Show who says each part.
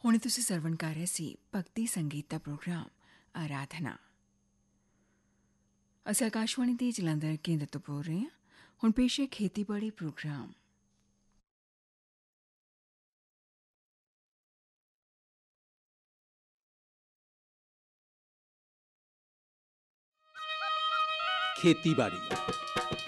Speaker 1: ਹੁਣੇ ਤੁਸੀਂ ਸਰਵਣ ਕਰ ਰਹੇ ਸੀ ਭਗਤੀ ਸੰਗੀਤ ਦਾ ਪ੍ਰੋਗਰਾਮ ਆਰਾਧਨਾ। ਅਸੀਂ ਆਕਾਸ਼ਵਾਣੀ ਦੇ ਜਲੰਧਰ ਕੇਂਦਰ ਤੋਂ ਬੋਲ ਰਹੇ ਹਾਂ। ਹੁਣ ਪੇਸ਼ ਹੈ ਖੇਤੀਬਾੜੀ ਪ੍ਰੋਗਰਾਮ।
Speaker 2: ਖੇਤੀਬਾੜੀ